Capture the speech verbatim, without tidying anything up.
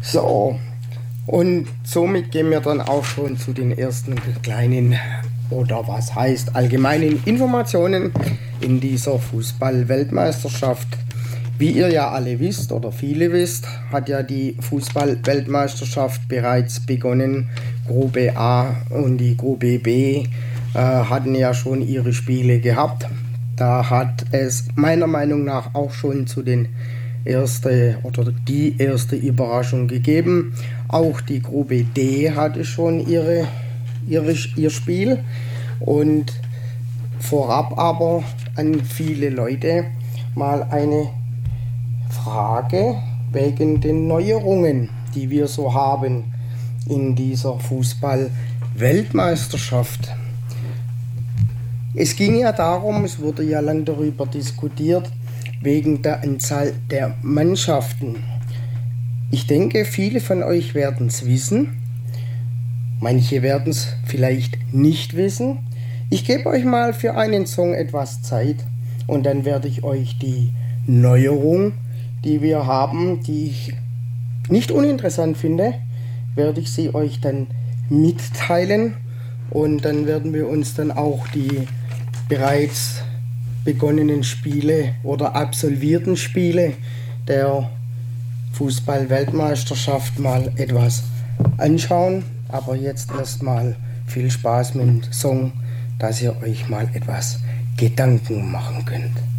So, und somit gehen wir dann auch schon zu den ersten kleinen oder was heißt allgemeinen Informationen in dieser Fußball-Weltmeisterschaft. Wie ihr ja alle wisst oder viele wisst, hat ja die Fußball-Weltmeisterschaft bereits begonnen. Gruppe A und die Gruppe B äh, hatten ja schon ihre Spiele gehabt. Da hat es meiner Meinung nach auch schon zu den erste oder die erste Überraschung gegeben. Auch die Gruppe D hatte schon ihre, ihre, ihr Spiel. Und vorab aber an viele Leute mal eine Frage wegen den Neuerungen, die wir so haben in dieser Fußball-Weltmeisterschaft. Es ging ja darum, es wurde ja lang darüber diskutiert, wegen der Anzahl der Mannschaften. Ich denke, viele von euch werden es wissen. Manche werden es vielleicht nicht wissen. Ich gebe euch mal für einen Song etwas Zeit und dann werde ich euch die Neuerung, die wir haben, die ich nicht uninteressant finde, werde ich sie euch dann mitteilen und dann werden wir uns dann auch die bereits begonnenen Spiele oder absolvierten Spiele der Fußball-Weltmeisterschaft mal etwas anschauen. Aber jetzt erstmal viel Spaß mit dem Song, dass ihr euch mal etwas Gedanken machen könnt.